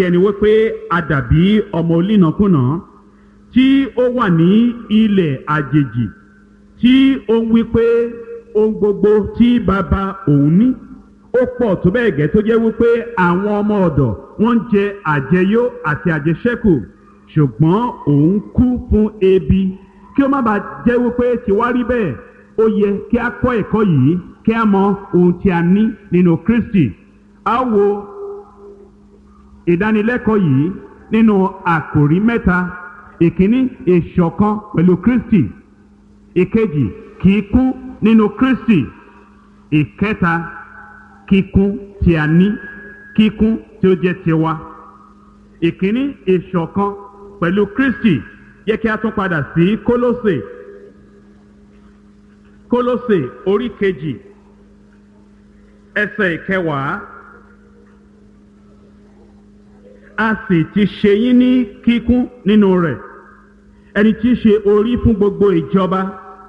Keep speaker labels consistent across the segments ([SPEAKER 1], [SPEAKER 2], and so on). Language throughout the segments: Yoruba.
[SPEAKER 1] ẹni wípé a dàbí ọmọ olínàkúnà tí ó wà ní ilẹ̀ àjèjì tí ó ń wípé ohun gbogbo tí bàbá òun ní ó pọ̀ tó bẹ́ẹ̀ gẹ́ tó jẹ́ wípé àwọn ọmọ ọ̀dọ̀ wọ́n ń jẹ àjẹyó àti àjẹṣẹ́kù ṣùgbọ́n òun kú fún ebi kí ó má bàa jẹ́ wípé tiwa rí bẹ́ẹ̀ ó yẹ kí a kọ́ ẹ̀kọ́ yìí kí a mọ ohun tí a ní nínú Kristi. A wo ìdánilẹ́kọ̀ọ́ yìí nínú àkòrí mẹ́ta. Ìkíní, ìṣọ̀kan pẹ̀lú Kristi. Ìkejì, kíkún nínú Kristi. Ìkẹta, kíkún tí a ní, kíkún tí ó jẹ́ tiwa. Ìkíní, ìṣọ̀kan pẹ̀lú Kristi. Yẹ kí a tún padà sí Kólósè orí kejì ẹsẹ̀ ìkẹwàá. A sì ti ṣe yín ní kíkún nínú rẹ̀, ẹni tí í ṣe orí fún gbogbo ìjọba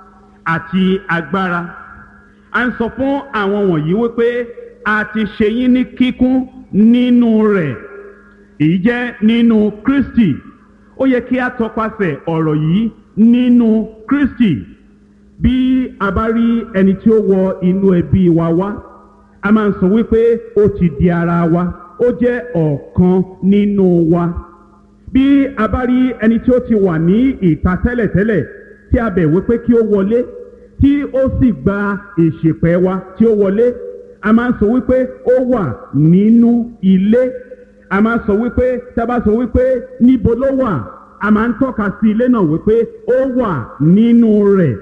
[SPEAKER 1] àti agbára. A ń sọ fún àwọn wọ̀nyí wípé a ti ṣe yín ní kíkún nínú rẹ̀, èyí jẹ́ nínú Kristi. Ó yẹ kí a tọpasẹ̀ ọ̀rọ̀ yìí nínú Kristi. Bí a bá rí ẹni tí ó wọ inú ẹbí wa wá, a máa ń sọ wípé ó ti di ara wa, ó jẹ́ ọ̀kan nínú wa. Bí a bá rí ẹni tí ó ti wà ní ìta tẹ́lẹ̀tẹ́lẹ̀ tí a bẹ̀ wípé kí ó wọlé tí ó sì gba ìṣìpẹ̀ wa tí ó wọlé, a máa ń sọ wípé ó wà nínú ilé. A máa ń sọ wípé tá a bá sọ wípé níbo ló wà, a máa ń tọ́ka sí ilé náà wípé ó wà nínú rẹ̀.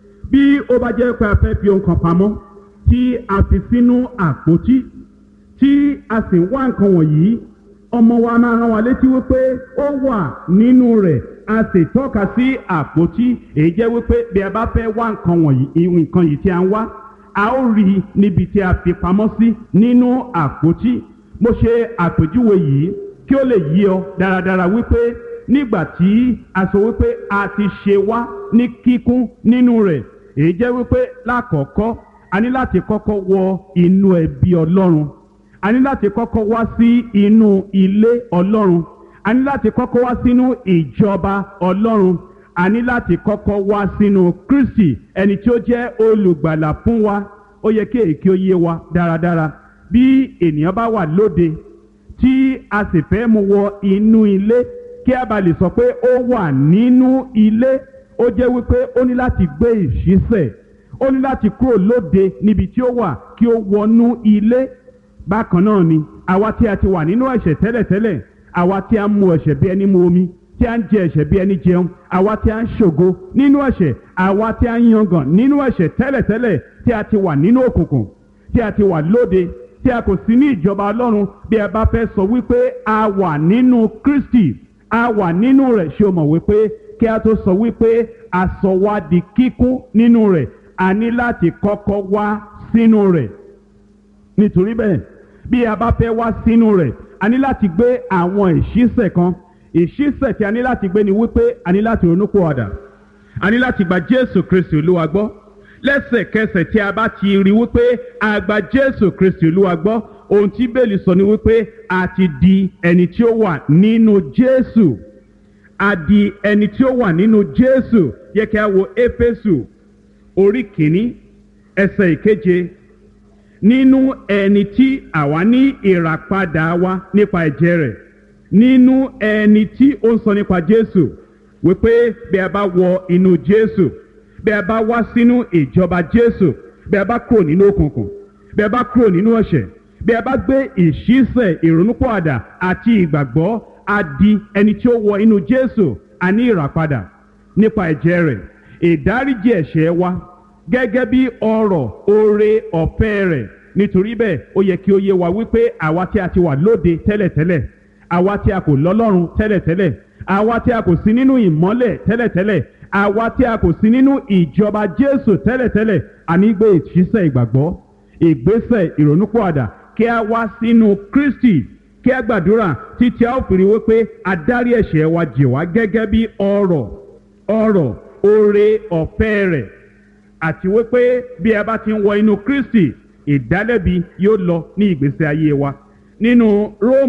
[SPEAKER 1] Bí ó bá jẹ́ pé a fẹ́ fi ohun kan pamọ́ tí a fi sínú àpótí tí a sì wá nǹkan wọ̀nyí, ọmọ wa máa rán wa létí wípé ó wà nínú rẹ̀, a sì tọ́ka sí àpótí. Èyí jẹ́ wípé bí a bá fẹ́ wá nǹkan wọ̀nyí, nǹkan yìí tí a ń wá, a ó rí i níbi tí a fi pamọ́ sí nínú àpótí. Mo ṣe àpèjúwe yìí kí ó lè yí ọ dáradára wípé nígbà tí a sọ wípé a ti ṣe wá ní kíkún nínú rẹ̀, èyí jẹ́ wípé lákọ̀ọ́kọ́ a ní láti kọ́kọ́ wọ inú ẹbí Ọlọ́run. A ní láti kọ́kọ́ wá sí inú ilé Ọlọ́run. A ní láti kọ́kọ́ wá sínú ìjọba Ọlọ́run. A ní láti kọ́kọ́ wá sínú Kristi, ẹni tí ó jẹ́ olùgbàlà fún wa. Ó yẹ kí èyí kí ó yé wa dáradára. Bí ènìyàn bá wà lóde tí a sì fẹ́ mú wọ inú ilé kí a bá lè sọ pé ó wà nínú ilé, ó jẹ́ wípé ó ní láti gbé ìṣísẹ̀. Ó ní láti kúrò lóde níbi tí ó wà kí ó wọnú ilé. Bákan náà ni àwa tí a ti wà nínú ẹ̀ṣẹ̀ tẹ́lẹ̀tẹ́lẹ̀, àwa tí a ń mu ẹ̀ṣẹ̀ bí ẹni mu omi, tí a ń jẹ ẹ̀ṣẹ̀ bí ẹni jẹun, àwa tí a ń ṣògo nínú ẹ̀ṣẹ̀, àwa tí a ń yangàn nínú ẹ̀ṣẹ̀ tẹ́lẹ̀tẹ́lẹ̀, tí a ti wà nínú òkùnkùn, tí a ti wà lóde, tí a kò sí ní ìjọba Ọlọ́run. Bí a bá fẹ́ sọ wípé a wà nínú Kristi, a wà nínú rẹ̀, ṣé o mọ̀ wípé kí a tó sọ wípé a sọ wá di kíkún nínú rẹ̀, a ní láti kọ́kọ́ wá sínú rẹ̀. Nítorí bẹ́ẹ̀, bí a bá fẹ́ wá sínú rẹ̀, a ní láti gbé àwọn ìṣísẹ̀ kan. Ìṣísẹ̀ tí a ní láti gbé ni wípé a ní láti ronúpìwàdà. A ní láti gba Jésù Kristi Olúwa gbọ́. Lẹ́sẹ̀kẹsẹ̀ tí a bá ti rí wípé a gba Jésù Kristi Olúwa gbọ́, ohun tí Bíbélì sọ ni wípé a ti di ẹni tí ó wà nínú Jésù. A di ẹni tí ó wà nínú Jésù. Yẹ kí a wo Éfésù orí kìíní ẹsẹ̀ ìkeje. Nínú ẹni tí àwa ní ìràpadà wa nípa ẹ̀jẹ̀ rẹ̀, nínú ẹni tí ó ń sọ nípa Jésù wípé bí a bá wọ inú Jésù, bí a bá wá sínú ìjọba Jésù, bí a bá kúrò nínú òkùnkùn, bí a bá kúrò nínú ẹ̀ṣẹ̀, bí a bá gbé ìṣísẹ̀ ìrònúpìwàdà àti ìgbàgbọ́, a di ẹni tí ó wọ inú Jésù. A ní ìràpadà nípa ẹ̀jẹ̀ rẹ̀, ìdáríjì ẹ̀ṣẹ̀ wa gẹ́gẹ́ bí ọrọ̀ oore ọ̀fẹ́ rẹ̀. Nítorí bẹ́ẹ̀, ó yẹ kí ó yé wa wípé àwa tí a ti wà lóde tẹ́lẹ̀tẹ́lẹ̀, àwa tí a kò lọ́lọ́run tẹ́lẹ̀tẹ́lẹ̀, àwa tí a kò sí nínú ìmọ́lẹ̀ tẹ́lẹ̀tẹ́lẹ̀, àwa tí a kò sí nínú ìjọba Jésù tẹ́lẹ̀tẹ́lẹ̀, a ní gbé ìṣísẹ̀ ìgbàgbọ́, ìgbésẹ̀ ìrònúpìwàdà kí a wá sínú Kristi, kí a gbàdúrà títí a ó fi rí wípé a dárí ẹ̀ṣẹ̀ wa jì wá gẹ́gẹ́ bí ọrọ̀ oore ọ̀fẹ́ rẹ̀. Àti wípé bí a bá ti ń wọ inú Kristi, ìdálẹ́bi yóò lọ ní ìgbésí ayé wa. Nínú Róòmù